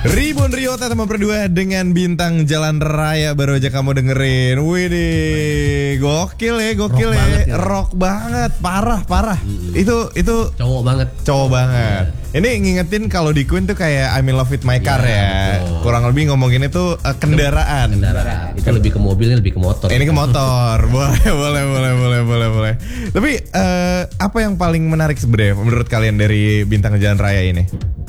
Ribon Ryota teman berdua dengan Bintang Jalan Raya baru aja kamu dengerin. Widih, gokil ya. Rock banget, parah. Itu cowok banget. Ini ngingetin kalau di Queen tuh kayak I'm in love with my car ya. Betul. Kurang lebih ngomongin itu kendaraan. Itu lebih ke mobil, ini lebih ke motor. Ini ke motor. boleh. Tapi apa yang paling menarik sebenarnya menurut kalian dari Bintang Jalan Raya ini?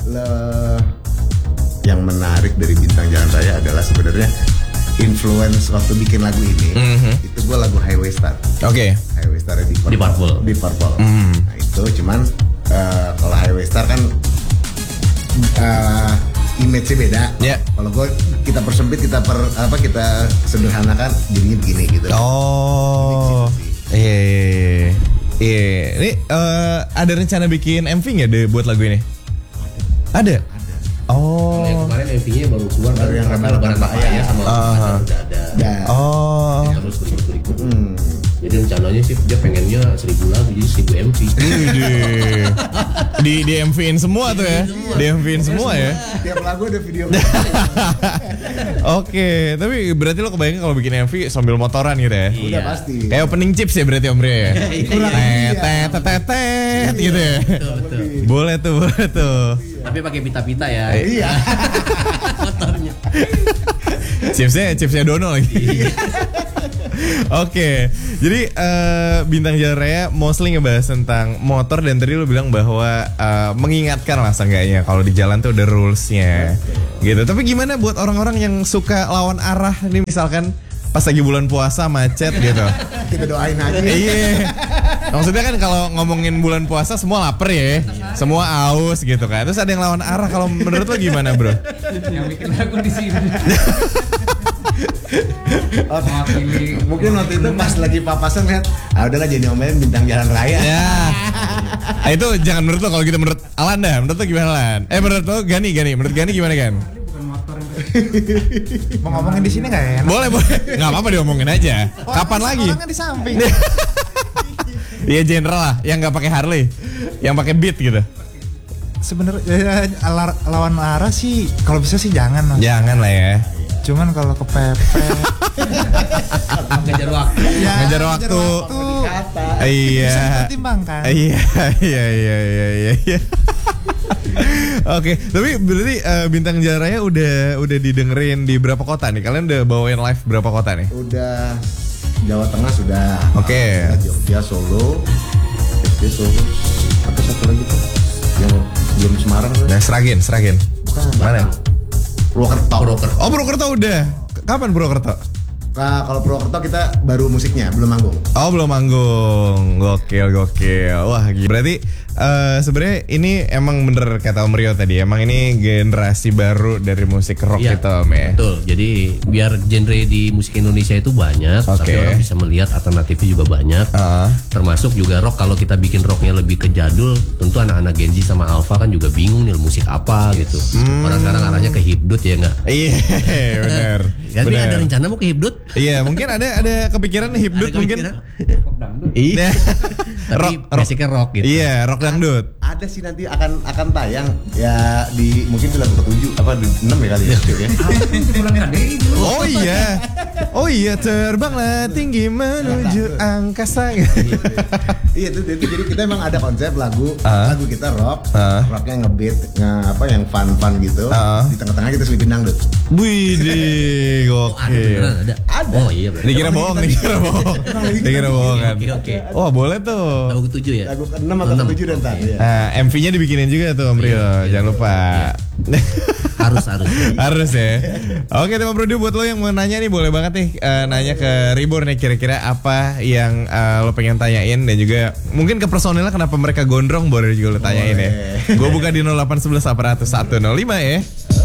Yang menarik dari Bintang Jalan Raya adalah sebenarnya influence waktu bikin lagu ini. Itu gue lagu Highway Star. Oke. Highway Star di Purple. Nah itu cuman kalau Highway Star kan image-nya beda. Yeah. Kalau gue kita persempit, kita sederhanakan jadinya begini gitu. Oh. Iya. Ini ada rencana bikin MV nggak deh buat lagu ini? Ada. Oh. Yang kemarin MV-nya baru keluar baru yang lebaran papaya sama udah ada. Oh. Terus berikut. Jadi rencananya sih dia pengennya 1000 lagu jadi 1000 MV. Di MV-in semua tuh ya. Di MV-in semua ya. Tiap lagu ada video. Oke, tapi berarti lo kebayang kalau bikin MV sambil motoran gitu ya? Udah pasti. Kayak opening chips ya berarti Om Rio ya? Tet gitu ya? Betul. Boleh tuh. Tapi pakai pita-pita ya. Iya. Motornya. Chipsnya Dono lagi. Oke, jadi Bintang Jalan Raya mostly ngebahas tentang motor dan tadi lu bilang bahwa mengingatkan lah seenggaknya kalau di jalan tuh ada rules-nya gitu. Tapi gimana buat orang-orang yang suka lawan arah nih, misalkan pas lagi bulan puasa macet gitu? Kita doain aja. Iya. Maksudnya kan kalau ngomongin bulan puasa semua lapar ya, semua aus gitu kan. Terus ada yang lawan arah, kalau menurut lo gimana bro? Yang bikin lagu di sini. Mungkin waktu itu pas lagi papasan lihat, udahlah jadi omelin Bintang Jalan Raya. Ya. Itu jangan menurut lo, kalau gitu menurut Alan dah. Menurut lo gimana Lan? Menurut lo Gani. Menurut Gani gimana Gan? Bukan motor. Mau ngomongin di sini nggak ya? Boleh. Nggak apa-apa diomongin aja. Kapan lagi? Orangnya di samping. Iya general lah, yang nggak pakai Harley, yang pakai Beat gitu. Sebenarnya lawan arah sih, kalau bisa sih jangan mas. Jangan lah ya. Cuman kalau kepepet Ngejar waktu. Ngejar waktu. Iya. Bisa dipertimbangkan. Iya. Oke, tapi berarti Bintang Jalan Raya udah didengerin di berapa kota nih? Kalian udah bawain live berapa kota nih? Udah Jawa Tengah sudah. Oke. Jogja, Solo. Apa satu lagi tuh? Yang belum Semarang tuh. Nah, Seragen. Bukan. Mana? Purwokerto. Oh, Purwokerto udah. Kapan Purwokerto? Nah, kalau Purwokerto kita baru musiknya, belum manggung. Oh, belum manggung. Gokil. Wah, gila. Berarti sebenarnya ini emang bener kata Om Rio tadi. Emang ini generasi baru dari musik rock gitu Om ya. Betul. Jadi biar genre di musik Indonesia itu banyak, tapi orang bisa melihat alternatifnya juga banyak. Termasuk juga rock, kalau kita bikin rocknya lebih ke jadul, tentu anak-anak Gen Z sama Alpha kan juga bingung nih musik apa gitu. Orang sekarang arahnya ke hipdut ya nggak? Iya, benar. Jadi ada rencana mau ke hipdut? Iya, mungkin ada kepikiran hipdut mungkin. Iya. Tapi basicnya rock gitu. Iya, rock dangdut. Ada sih nanti akan tayang ya di mungkin di lagu ke-7 apa di 6 ya kali ya. Oh iya, terbanglah tinggi menuju angkasa. Iya itu jadi kita emang ada konsep lagu kita rock, rocknya ngebeat, yang fun gitu. Di tengah-tengah kita selipin dangdut. Widih, gokil. Ada. Oh iya berarti. Dikira bohong kan. Oke. Wah, boleh tuh. Lagu ke-7 ya? Lagu ke-6 atau ke-7 dan tadi ya. MV-nya dibikinin juga tuh Om Rio, jangan lupa. Harus ya. Oke teman Bro, buat lo yang mau nanya nih, boleh banget nih nanya ke Ribor nih, kira-kira apa yang lo pengen tanyain, dan juga mungkin ke personilnya kenapa mereka gondrong, boleh juga lo tanyain ya. Gue buka di 0811 105 ya.